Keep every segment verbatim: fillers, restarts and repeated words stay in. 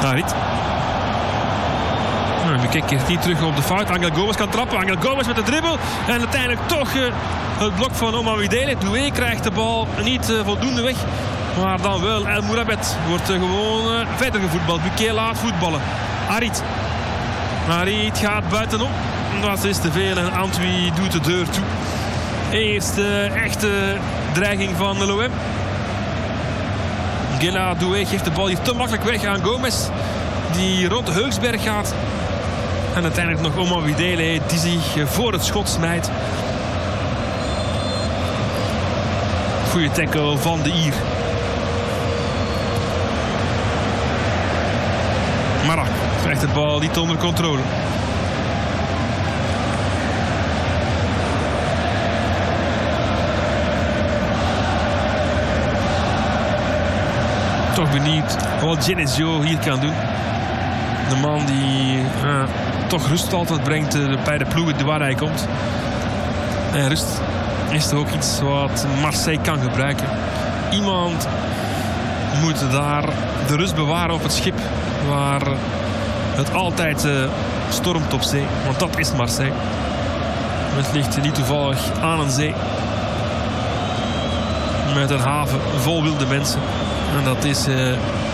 Harit. Nou, Buquet keert niet terug op de fout. Angel Gomes kan trappen. Angel Gomes met de dribbel. En uiteindelijk toch uh, het blok van Omawidele. Doué krijgt de bal niet uh, voldoende weg. Maar dan wel. El Mourabet wordt uh, gewoon uh, verder gevoetbald. Buquet laat voetballen. Harit. Harit gaat buitenom. Dat is te veel en Antwi doet de deur toe. Eerste echte dreiging van de L O M. Gela Doué geeft de bal hier te makkelijk weg aan Gomes. Die rond Heuksberg gaat. En uiteindelijk nog Omawidele die zich voor het schot smijt. Goeie tackle van de Ier. Marak krijgt de bal niet onder controle. Toch benieuwd wat Genesio hier kan doen. De man die uh, toch rust altijd brengt uh, bij de ploegen waar hij komt. En rust is toch ook iets wat Marseille kan gebruiken. Iemand moet daar de rust bewaren op het schip waar het altijd uh, stormt op zee. Want dat is Marseille. Het ligt niet toevallig aan een zee. Met een haven vol wilde mensen. En dat is uh,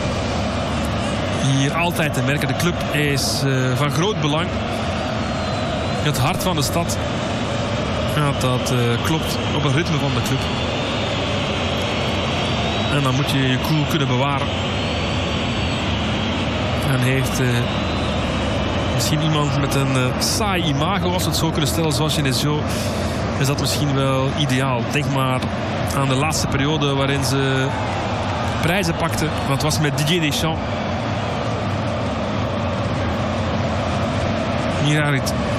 hier altijd te merken. De club is uh, van groot belang. Het hart van de stad. Ja, dat uh, klopt op het ritme van de club. En dan moet je je koel kunnen bewaren. En heeft uh, misschien iemand met een uh, saai imago, als we het zo kunnen stellen, zoals Genesio, is dat misschien wel ideaal. Denk maar aan de laatste periode waarin ze prijzen pakten. Dat was met Didier Deschamps. Hier Harit.